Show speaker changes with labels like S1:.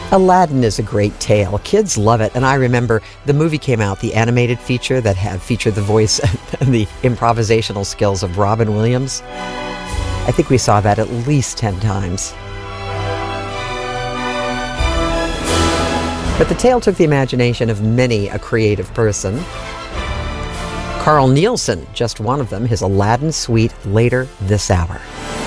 S1: Aladdin is a great tale. Kids love it. And I remember the movie came out, the animated feature that had featured the voice and the improvisational skills of Robin Williams. I think we saw that at least 10 times. But the tale took the imagination of many a creative person. Carl Nielsen, just one of them, his Aladdin suite later this hour.